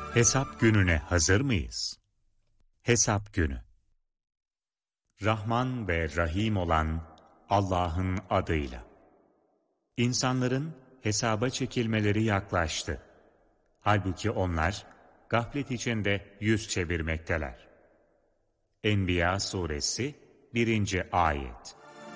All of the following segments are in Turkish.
Hesap gününe hazır mıyız? Hesap günü. Rahman ve Rahim olan Allah'ın adıyla. İnsanların hesaba çekilmeleri yaklaştı. Halbuki onlar gaflet içinde yüz çevirmekteler. Enbiya suresi 1. ayet.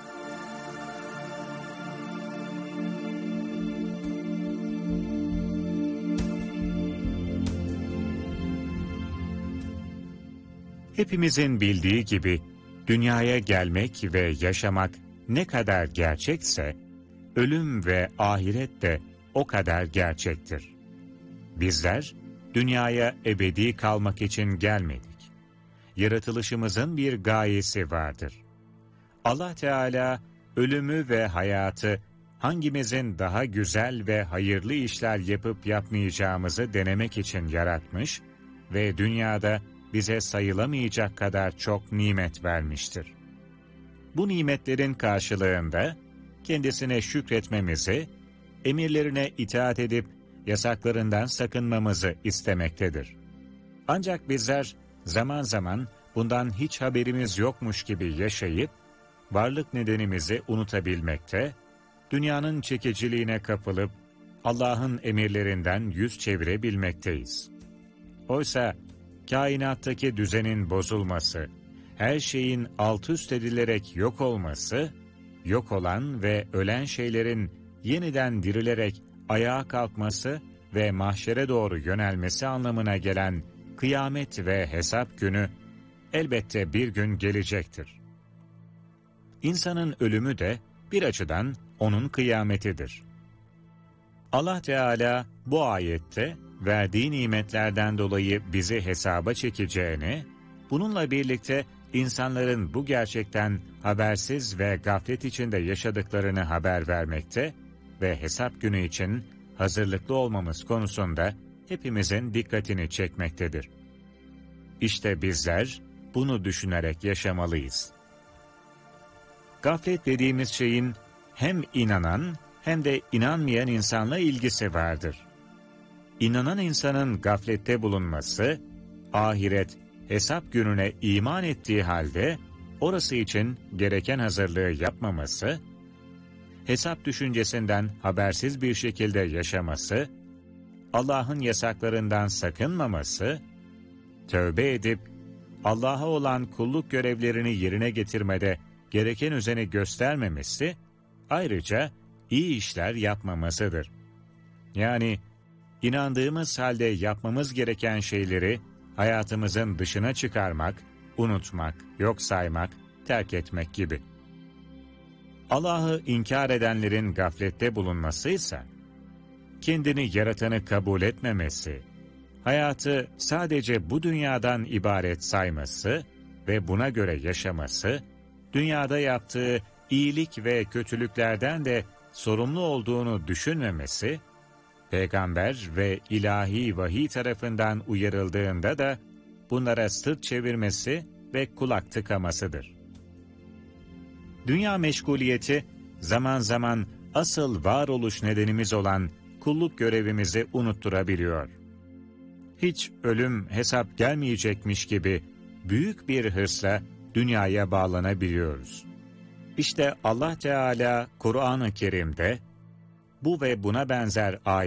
Hepimizin bildiği gibi dünyaya gelmek ve yaşamak ne kadar gerçekse, ölüm ve ahiret de o kadar gerçektir. Bizler dünyaya ebedi kalmak için gelmedik. Yaratılışımızın bir gayesi vardır. Allah Teala ölümü ve hayatı hangimizin daha güzel ve hayırlı işler yapıp yapmayacağımızı denemek için yaratmış ve dünyada bize sayılamayacak kadar çok nimet vermiştir. Bu nimetlerin karşılığında kendisine şükretmemizi, emirlerine itaat edip yasaklarından sakınmamızı istemektedir. Ancak bizler zaman zaman bundan hiç haberimiz yokmuş gibi yaşayıp, varlık nedenimizi unutabilmekte, dünyanın çekiciliğine kapılıp Allah'ın emirlerinden yüz çevirebilmekteyiz. Oysa kainattaki düzenin bozulması, her şeyin alt üst edilerek yok olması, yok olan ve ölen şeylerin yeniden dirilerek ayağa kalkması ve mahşere doğru yönelmesi anlamına gelen kıyamet ve hesap günü elbette bir gün gelecektir. İnsanın ölümü de bir açıdan onun kıyametidir. Allah Teala bu ayette verdiği nimetlerden dolayı bizi hesaba çekeceğini, bununla birlikte insanların bu gerçekten habersiz ve gaflet içinde yaşadıklarını haber vermekte ve hesap günü için hazırlıklı olmamız konusunda hepimizin dikkatini çekmektedir. İşte bizler bunu düşünerek yaşamalıyız. Gaflet dediğimiz şeyin hem inanan hem de inanmayan insanla ilgisi vardır. İnanan insanın gaflette bulunması, ahiret, hesap gününe iman ettiği halde orası için gereken hazırlığı yapmaması, hesap düşüncesinden habersiz bir şekilde yaşaması, Allah'ın yasaklarından sakınmaması, tövbe edip Allah'a olan kulluk görevlerini yerine getirmede gereken özeni göstermemesi, ayrıca iyi işler yapmamasıdır. Yani İnandığımız halde yapmamız gereken şeyleri hayatımızın dışına çıkarmak, unutmak, yok saymak, terk etmek gibi. Allah'ı inkar edenlerin gaflette bulunması ise, kendini yaratanı kabul etmemesi, hayatı sadece bu dünyadan ibaret sayması ve buna göre yaşaması, dünyada yaptığı iyilik ve kötülüklerden de sorumlu olduğunu düşünmemesi, Peygamber ve ilahi vahiy tarafından uyarıldığında da bunlara sırt çevirmesi ve kulak tıkamasıdır. Dünya meşguliyeti zaman zaman asıl varoluş nedenimiz olan kulluk görevimizi unutturabiliyor. Hiç ölüm hesap gelmeyecekmiş gibi büyük bir hırsla dünyaya bağlanabiliyoruz. İşte Allah Teala Kur'an-ı Kerim'de bu ve buna benzer ayetler